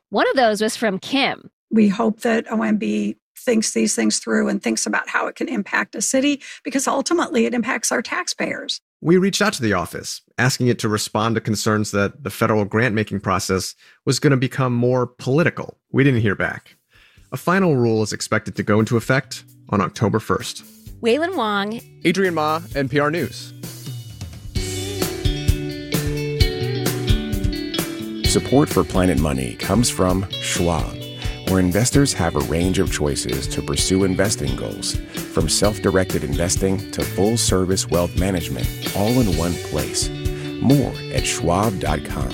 One of those was from Kim. We hope that OMB thinks these things through and thinks about how it can impact a city, because ultimately it impacts our taxpayers. We reached out to the office, asking it to respond to concerns that the federal grant-making process was going to become more political. We didn't hear back. A final rule is expected to go into effect on October 1st. Waylon Wong, Adrian Ma, NPR News. Support for Planet Money comes from Schwab, where investors have a range of choices to pursue investing goals, from self-directed investing to full-service wealth management, all in one place. More at schwab.com.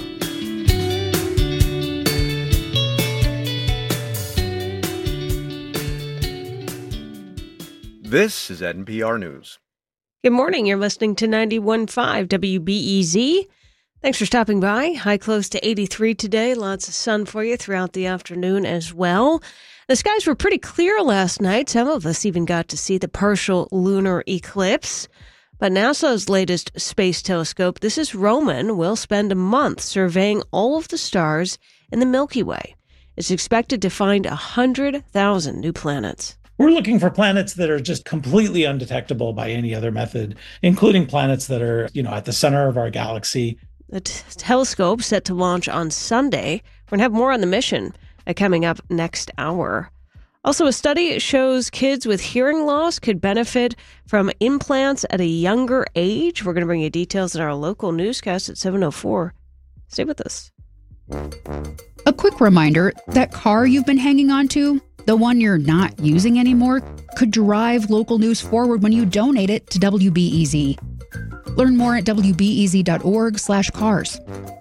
This is NPR News. Good morning. You're listening to 91.5 WBEZ. Thanks for stopping by. High close to 83 today. Lots of sun for you throughout the afternoon as well. The skies were pretty clear last night. Some of us even got to see the partial lunar eclipse. But NASA's latest space telescope, this is Roman, will spend a month surveying all of the stars in the Milky Way. It's expected to find 100,000 new planets. We're looking for planets that are just completely undetectable by any other method, including planets that are, at the center of our galaxy. The telescope set to launch on Sunday. We're going to have more on the mission coming up next hour. Also, a study shows kids with hearing loss could benefit from implants at a younger age. We're going to bring you details in our local newscast at 7:04. Stay with us. A quick reminder, that car you've been hanging on to, the one you're not using anymore, could drive local news forward when you donate it to WBEZ. Learn more at WBEZ.org/cars.